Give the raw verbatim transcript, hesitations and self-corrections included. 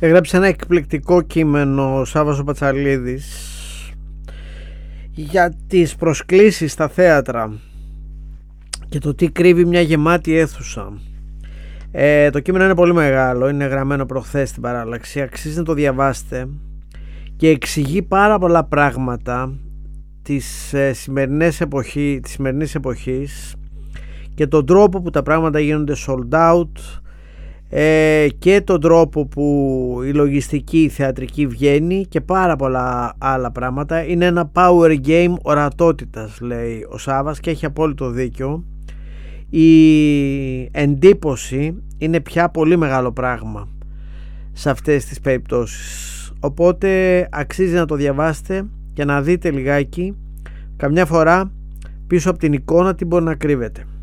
Έγραψε ένα εκπληκτικό κείμενο ο Σάββας ο Πατσαλίδης για τις προσκλήσεις στα θέατρα και το τι κρύβει μια γεμάτη αίθουσα. Ε, το κείμενο είναι πολύ μεγάλο, είναι γραμμένο προχθές στην παράλλαξη, αξίζει να το διαβάσετε και εξηγεί πάρα πολλά πράγματα της, ε, σημερινής, εποχή, της σημερινής εποχής και τον τρόπο που τα πράγματα γίνονται sold out ε, και τον τρόπο που η λογιστική η θεατρική βγαίνει και πάρα πολλά άλλα πράγματα. Είναι ένα power game ορατότητας, λέει ο Σάββας, και έχει απόλυτο δίκιο. Η εντύπωση είναι πια πολύ μεγάλο πράγμα σε αυτές τις περιπτώσεις, οπότε αξίζει να το διαβάσετε και να δείτε λιγάκι καμιά φορά πίσω από την εικόνα τι μπορεί να κρύβεται.